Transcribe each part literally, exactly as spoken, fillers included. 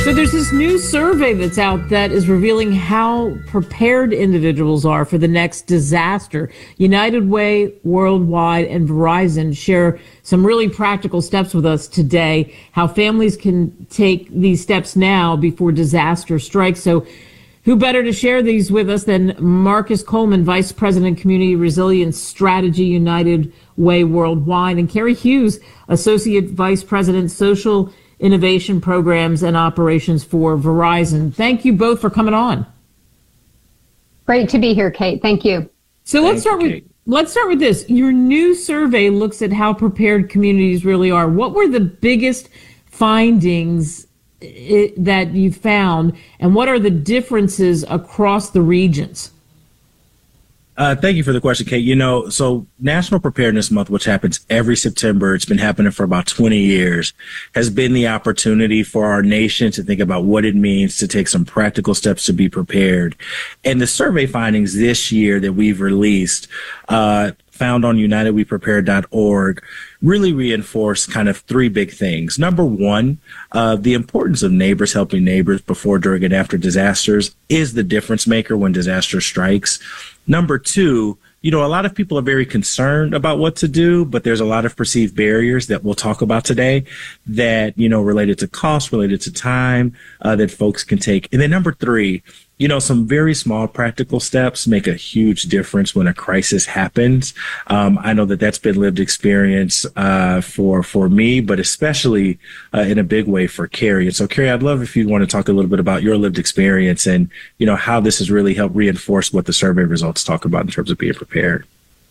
So there's this new survey that's out that is revealing how prepared individuals are for the next disaster. United Way, Worldwide, and Verizon share some really practical steps with us today, how families can take these steps now before disaster strikes. So who better to share these with us than Marcus Coleman, Vice President, Community Resilience Strategy, United Way Worldwide, and Carrie Hughes, Associate Vice President, Social Innovation Programs and Operations for Verizon. Thank you both for coming on. Great to be here, Kate. Thank you. So let's start with let's start with this. Your new survey looks at how prepared communities really are. What were the biggest findings it, that you found, and what are the differences across the regions? Uh, thank you for the question, Kate. You know, so National Preparedness Month, which happens every September, it's been happening for about twenty years, has been the opportunity for our nation to think about what it means to take some practical steps to be prepared. And the survey findings this year that we've released, uh, found on united we prepare dot org, really reinforce kind of three big things. Number one, uh, the importance of neighbors helping neighbors before, during, and after disasters is the difference maker when disaster strikes. Number two, you know, a lot of people are very concerned about what to do, but there's a lot of perceived barriers that we'll talk about today that, you know, related to cost, related to time, uh, that folks can take. And then number three, you know, some very small practical steps make a huge difference when a crisis happens. Um, I know that that's been lived experience uh, for for me, but especially uh, in a big way for Carrie. And so, Carrie, I'd love if you want to talk a little bit about your lived experience and, you know, how this has really helped reinforce what the survey results talk about in terms of being prepared.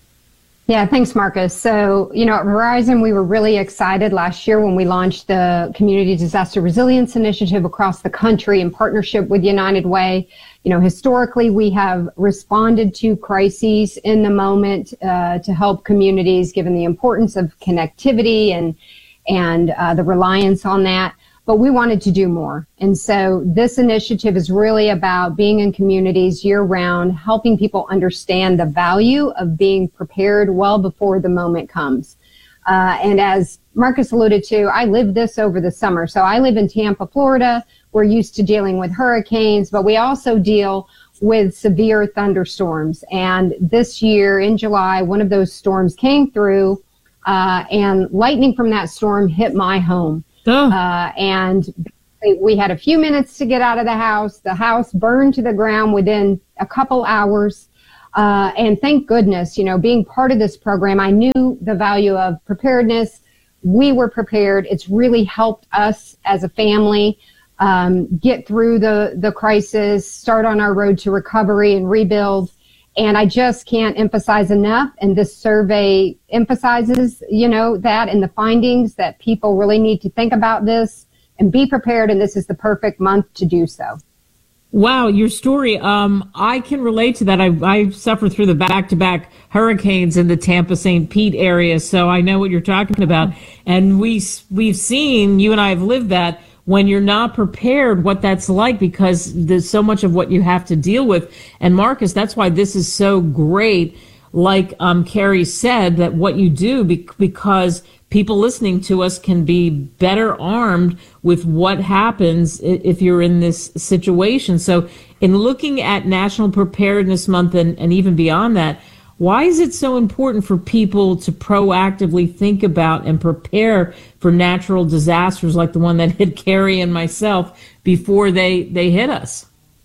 Yeah, thanks, Marcus. So, you know, at Verizon, we were really excited last year when we launched the Community Disaster Resilience Initiative across the country in partnership with United Way. You know, historically, we have responded to crises in the moment uh, to help communities, given the importance of connectivity and and uh, the reliance on that. But we wanted to do more. And so this initiative is really about being in communities year round, helping people understand the value of being prepared well before the moment comes. Uh, and as Marcus alluded to, I lived this over the summer. So I live in Tampa, Florida. We're used to dealing with hurricanes, but we also deal with severe thunderstorms. And this year in July, one of those storms came through, uh, and lightning from that storm hit my home. Oh. Uh, and we had a few minutes to get out of the house. The house burned to the ground within a couple hours. Uh, and thank goodness, you know, being part of this program, I knew the value of preparedness. We were prepared. It's really helped us as a family um, get through the, the crisis, start on our road to recovery and rebuild. And I just can't emphasize enough, and this survey emphasizes, you know, that and the findings that people really need to think about this and be prepared, and this is the perfect month to do so. Wow, your story, um, I can relate to that. I, I suffered through the back-to-back hurricanes in the Tampa Saint Pete area, so I know what you're talking about. And we, we've seen, you and I have lived that, when you're not prepared, what that's like, because there's so much of what you have to deal with. And Marcus, that's why this is so great. Like um, Carrie said, that what you do, be- because people listening to us can be better armed with what happens if you're in this situation. So in looking at National Preparedness Month and, and even beyond that, why is it so important for people to proactively think about and prepare for natural disasters like the one that hit Carrie and myself before they, they hit us?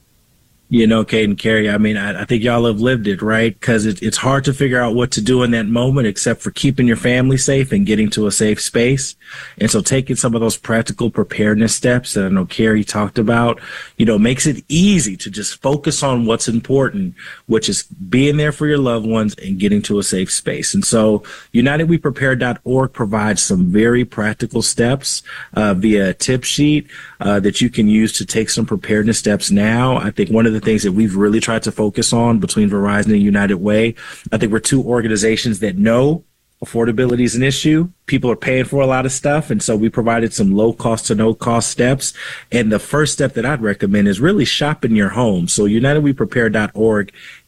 You know, Kate and Carrie, I mean, I, I think y'all have lived it, right? Because it, it's hard to figure out what to do in that moment except for keeping your family safe and getting to a safe space. And so taking some of those practical preparedness steps that I know Carrie talked about, you know, makes it easy to just focus on what's important, which is being there for your loved ones and getting to a safe space. And so united we prepare dot org provides some very practical steps uh, via a tip sheet uh, that you can use to take some preparedness steps now. I think one of the things that we've really tried to focus on between Verizon and United Way, I think we're two organizations that know affordability is an issue. People are paying for a lot of stuff. And so we provided some low cost to no cost steps. And the first step that I'd recommend is really shop in your home. So united we prepare dot org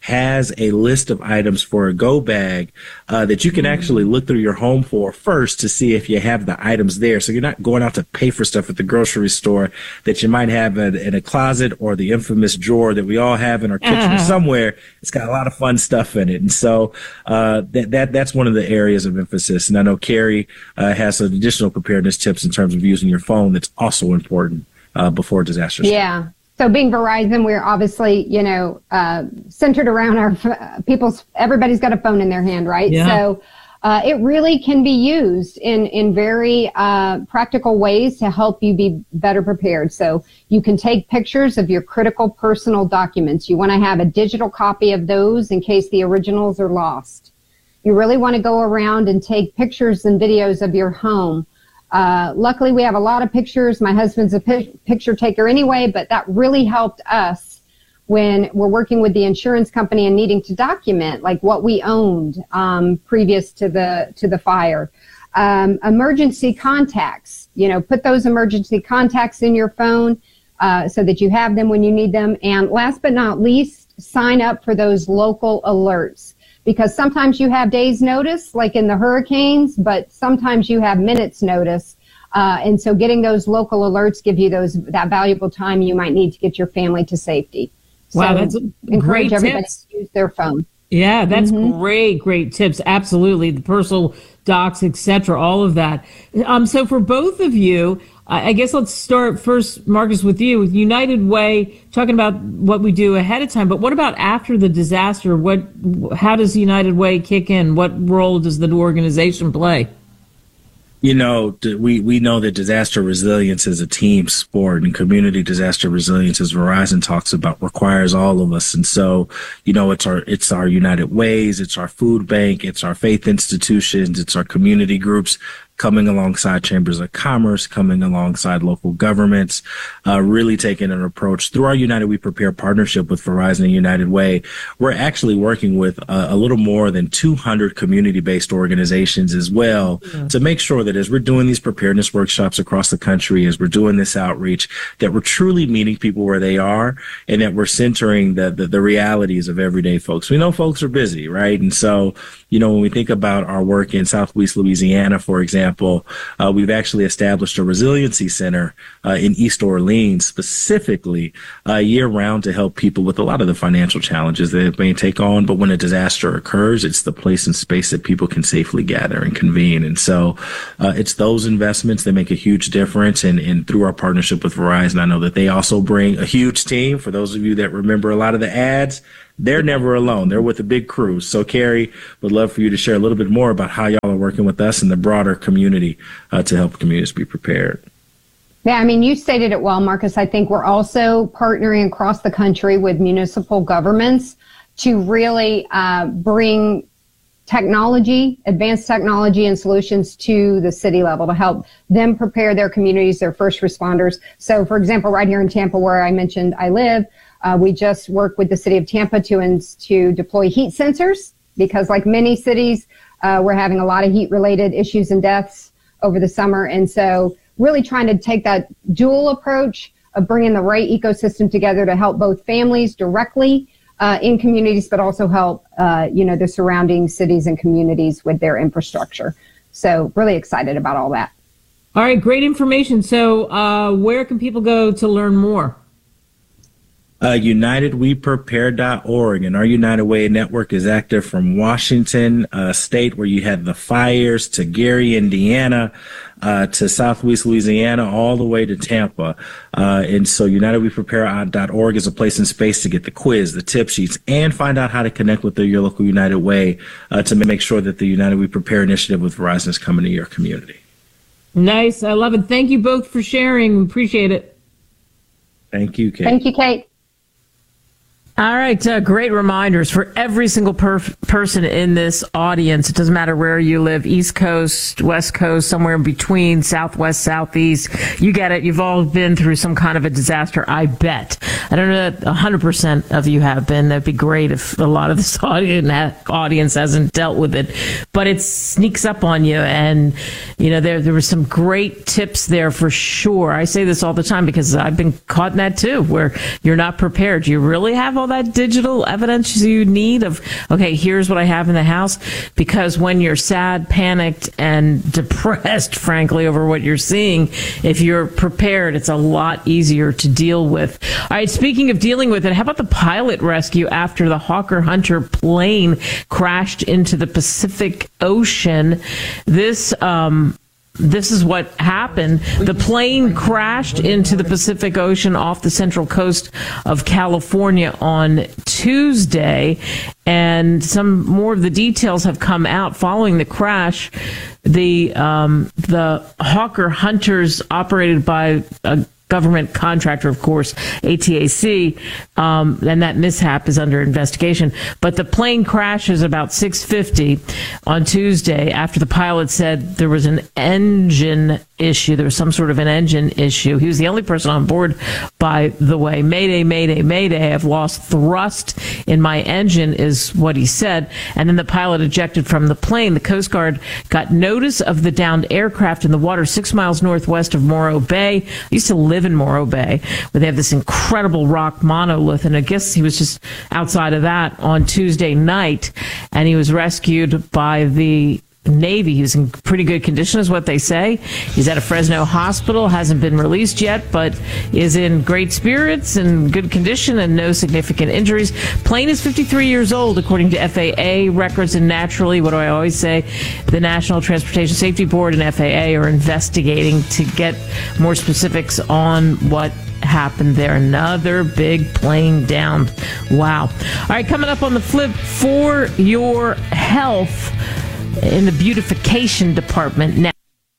has a list of items for a go bag uh, that you can actually look through your home for first to see if you have the items there. So you're not going out to pay for stuff at the grocery store that you might have in, in a closet or the infamous drawer that we all have in our kitchen uh-huh. or somewhere. It's got a lot of fun stuff in it. And so uh, that, that that's one of the areas of emphasis. And I know Carrie uh, has some additional preparedness tips in terms of using your phone that's also important uh, before disasters. Yeah. So being Verizon, we're obviously, you know, uh, centered around our f- people's, everybody's got a phone in their hand, right? Yeah. So uh, it really can be used in, in very uh, practical ways to help you be better prepared. So you can take pictures of your critical personal documents. You want to have a digital copy of those in case the originals are lost. You really want to go around and take pictures and videos of your home. Uh, luckily, we have a lot of pictures. My husband's a pi- picture taker anyway, but that really helped us when we're working with the insurance company and needing to document like what we owned um, previous to the to the fire. Um, emergency contacts, you know, put those emergency contacts in your phone uh, so that you have them when you need them. And last but not least, sign up for those local alerts. Because sometimes you have days notice, like in the hurricanes, but sometimes you have minutes notice. Uh, and so getting those local alerts give you those that valuable time you might need to get your family to safety. Wow, so that's encourage great everybody tips. to use their phone. Yeah, that's Mm-hmm. great, great tips. Absolutely. The personal docs, et cetera, all of that. Um, so for both of you, I guess let's start first, Marcus, with you, with United Way, talking about what we do ahead of time. But what about after the disaster? What, how does United Way kick in? What role does the organization play? You know, we, we know that disaster resilience is a team sport, and community disaster resilience, as Verizon talks about, requires all of us. And so, you know, it's our, it's our United Ways, it's our food bank, it's our faith institutions, it's our community groups coming alongside chambers of commerce, coming alongside local governments, uh, really taking an approach through our United We Prepare partnership with Verizon and United Way. We're actually working with uh, a little more than two hundred community-based organizations as well yeah. to make sure that as we're doing these preparedness workshops across the country, as we're doing this outreach, that we're truly meeting people where they are and that we're centering the, the, the realities of everyday folks. We know folks are busy, right? And so, you know, when we think about our work in Southwest Louisiana, for example, Uh, we've actually established a resiliency center uh, in East Orleans specifically uh, year round to help people with a lot of the financial challenges that they may take on. But when a disaster occurs, it's the place and space that people can safely gather and convene. And so uh, it's those investments that make a huge difference. And, and through our partnership with Verizon, I know that they also bring a huge team. For those of you that remember a lot of the ads, they're never alone. They're with a big crew. So, Carrie, would love for you to share a little bit more about how y'all are working with us and the broader community uh, to help communities be prepared. Yeah, I mean, you stated it well, Marcus. I think we're also partnering across the country with municipal governments to really uh, bring technology, advanced technology and solutions to the city level to help them prepare their communities, their first responders. So, for example, right here in Tampa, where I mentioned I live, Uh, we just worked with the city of Tampa to, to deploy heat sensors because like many cities, uh, we're having a lot of heat related issues and deaths over the summer. And so really trying to take that dual approach of bringing the right ecosystem together to help both families directly uh, in communities, but also help, uh, you know, the surrounding cities and communities with their infrastructure. So really excited about all that. All right, great information. So uh, where can people go to learn more? Uh, United We Prepare dot org, and our United Way network is active from Washington uh, State, where you had the fires, to Gary, Indiana, uh, to Southwest Louisiana, all the way to Tampa. Uh, and so United We Prepare dot org is a place and space to get the quiz, the tip sheets, and find out how to connect with the, your local United Way uh, to make sure that the United We Prepare initiative with Verizon is coming to your community. Nice. I love it. Thank you both for sharing. We appreciate it. Thank you, Kate. Thank you, Kate. All right. Uh, great reminders for every single per- person in this audience. It doesn't matter where you live, East Coast, West Coast, somewhere in between, Southwest, Southeast. You get it. You've all been through some kind of a disaster, I bet. I don't know that one hundred percent of you have been. That'd be great if a lot of this audience hasn't dealt with it. But it sneaks up on you. And, you know, there, there were some great tips there for sure. I say this all the time because I've been caught in that too, where you're not prepared. Do you really have all that digital evidence you need of, okay, here's what I have in the house? Because when you're sad, panicked, and depressed, frankly, over what you're seeing, if you're prepared, it's a lot easier to deal with. All right, speaking of dealing with it, how about the pilot rescue after the Hawker Hunter plane crashed into the Pacific Ocean? This, um, This is what happened. The plane crashed into the Pacific Ocean off the central coast of California on Tuesday, and some more of the details have come out following the crash. The um, the Hawker Hunters, operated by a government contractor, of course, A T A C, um, and that mishap is under investigation. But the plane crashes about six fifty on Tuesday after the pilot said there was an engine issue. There was some sort of an engine issue. He was the only person on board, by the way. Mayday, mayday, mayday. I've lost thrust in my engine is what he said. And then the pilot ejected from the plane. The Coast Guard got notice of the downed aircraft in the water six miles northwest of Morro Bay. I used to live in Morro Bay, where they have this incredible rock monolith. And I guess he was just outside of that on Tuesday night, and he was rescued by the Navy. He was in pretty good condition, is what they say. He's at a Fresno hospital, hasn't been released yet, but is in great spirits and good condition and no significant injuries. Plane is fifty-three years old, according to F A A records, and naturally, what do I always say? The National Transportation Safety Board and F A A are investigating to get more specifics on what happened there. Another big plane down. Wow. All right, coming up on the flip, for your health in the beautification department now.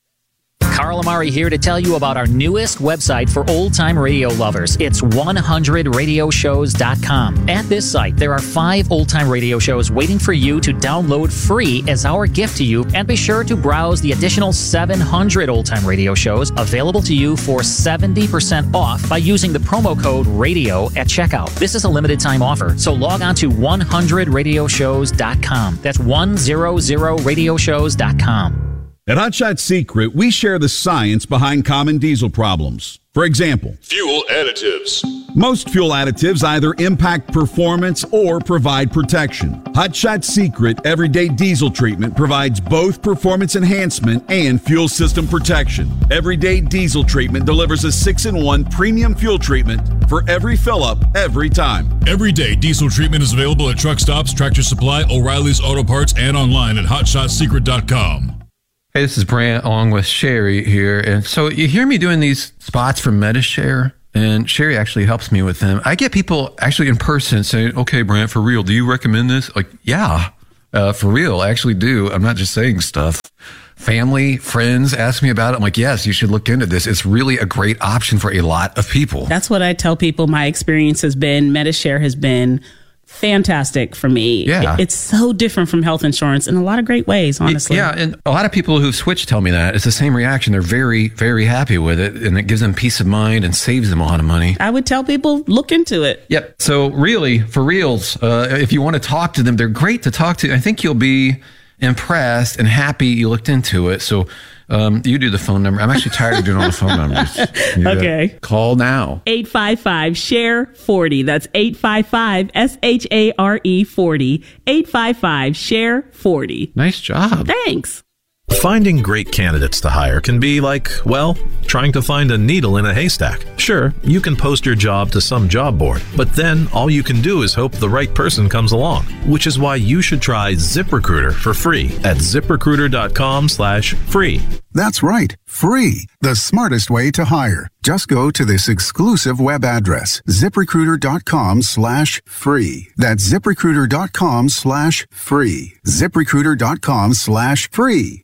Carl Amari here to tell you about our newest website for old-time radio lovers. It's one hundred radio shows dot com. At this site, there are five old-time radio shows waiting for you to download free as our gift to you, and be sure to browse the additional seven hundred old-time radio shows available to you for seventy percent off by using the promo code RADIO at checkout. This is a limited time offer, so log on to one hundred radio shows dot com. That's one hundred radio shows dot com. At Hot Shot Secret, we share the science behind common diesel problems. For example, fuel additives. Most fuel additives either impact performance or provide protection. Hot Shot Secret Everyday Diesel Treatment provides both performance enhancement and fuel system protection. Everyday Diesel Treatment delivers a six in one premium fuel treatment for every fill-up, every time. Everyday Diesel Treatment is available at truck stops, Tractor Supply, O'Reilly's Auto Parts, and online at hot shot secret dot com. Hey, this is Brant along with Sherry here. And so you hear me doing these spots for MediShare, and Sherry actually helps me with them. I get people actually in person saying, okay, Brant, for real, do you recommend this? Like, yeah, uh, for real, I actually do. I'm not just saying stuff. Family, friends ask me about it. I'm like, yes, you should look into this. It's really a great option for a lot of people. That's what I tell people my experience has been. MediShare has been fantastic for me. Yeah. It's so different from health insurance in a lot of great ways, honestly. Yeah, and a lot of people who've switched tell me that. It's the same reaction. They're very, very happy with it, and it gives them peace of mind and saves them a lot of money. I would tell people, look into it. Yep. So really, for reals, uh, if you want to talk to them, they're great to talk to. I think you'll be impressed and happy you looked into it. So um, you do the phone number. I'm actually tired of doing all the phone numbers. You okay. Call now. eight five five, S H A R E, forty. That's eight five five, S H A R E, forty. eight five five, S H A R E, forty. Nice job. Thanks. Finding great candidates to hire can be like, well, trying to find a needle in a haystack. Sure, you can post your job to some job board, but then all you can do is hope the right person comes along, which is why you should try ZipRecruiter for free at zip recruiter dot com slash free. That's right, free. The smartest way to hire. Just go to this exclusive web address, zip recruiter dot com slash free. That's zip recruiter dot com slash free. zip recruiter dot com slash free.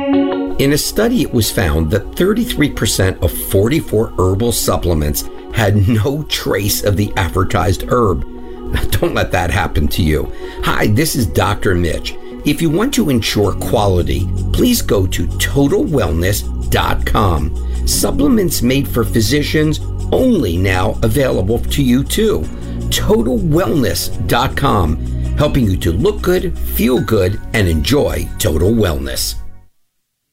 In a study, it was found that thirty-three percent of forty-four herbal supplements had no trace of the advertised herb. Now, don't let that happen to you. Hi, this is Doctor Mitch. If you want to ensure quality, please go to total wellness dot com. Supplements made for physicians only now available to you too. total wellness dot com, helping you to look good, feel good, and enjoy total wellness.